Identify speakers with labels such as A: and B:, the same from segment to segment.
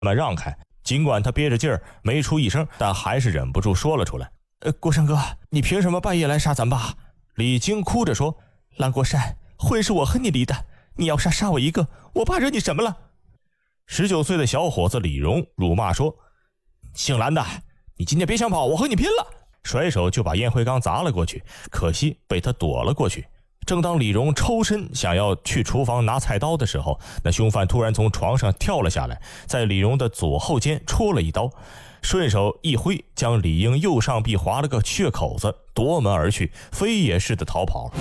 A: 慢让开。尽管他憋着劲儿没出一声，但还是忍不住说了出来：“
B: 国山哥，你凭什么半夜来杀咱爸？”
A: 李菁哭着说：“
B: 蓝国山，婚是我和你离的，你要杀我一个，我爸惹你什么了
A: ？”19岁的小伙子李荣辱骂说：“
B: 姓蓝的，你今天别想跑，我和你拼了！”
A: 甩手就把烟灰缸砸了过去，可惜被他躲了过去。正当李荣抽身想要去厨房拿菜刀的时候，那凶犯突然从床上跳了下来，在李荣的左后肩戳了一刀，顺手一挥，将李英右上臂划了个血口子，夺门而去，飞也似的逃跑了。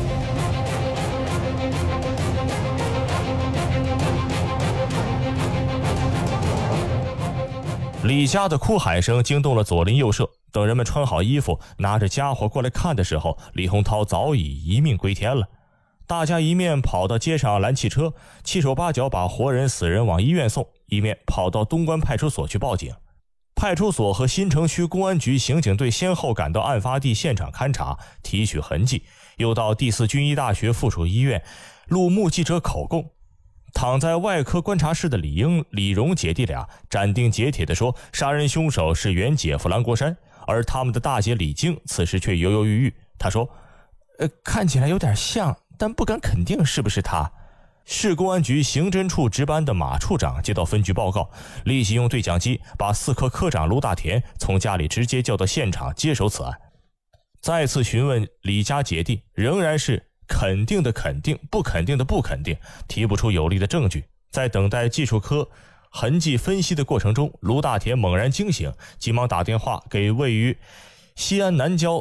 A: 李家的哭喊声惊动了左邻右舍，等人们穿好衣服拿着家伙过来看的时候，李洪涛早已一命归天了。大家一面跑到街上拦汽车，七手八脚把活人死人往医院送，一面跑到东关派出所去报警。派出所和新城区公安局刑警队先后赶到案发地现场勘查，提取痕迹，又到第4军医大学附属医院录目击者口供。躺在外科观察室的李英、李荣姐弟俩斩钉截铁地说，杀人凶手是原姐夫蓝国山，而他们的大姐李菁此时却犹犹豫豫。她说：“
B: 看起来有点像，但不敢肯定是不是他。”
A: 市公安局刑侦处值班的马处长接到分局报告，立即用对讲机把4科科长卢大田从家里直接叫到现场接手此案。再次询问李家姐弟，仍然是肯定的肯定，不肯定的不肯定，提不出有力的证据。在等待技术科痕迹分析的过程中，卢大田猛然惊醒，急忙打电话给位于西安南郊